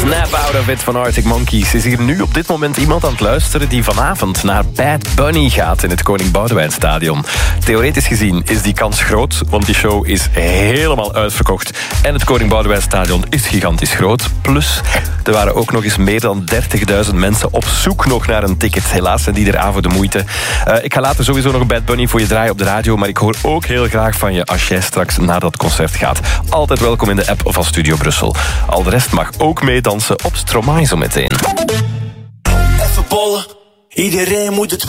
Snap Out of It van Arctic Monkeys. Is hier nu op dit moment iemand aan het luisteren die vanavond naar Bad Bunny gaat in het Koning Boudewijnstadion? Theoretisch gezien is die kans groot, want die show is helemaal uitverkocht. En het Koning Boudewijnstadion is gigantisch groot. Plus, er waren ook nog eens meer dan 30.000 mensen op zoek nog naar een ticket. Helaas zijn die er aan voor de moeite. Ik ga later sowieso nog Bad Bunny voor je draaien op de radio, maar ik hoor ook heel graag van je als jij straks naar dat concert gaat. Altijd welkom in de app van Studio Brussel. Al de rest mag ook meedansen op Stromae zo meteen. Even bollen, iedereen moet het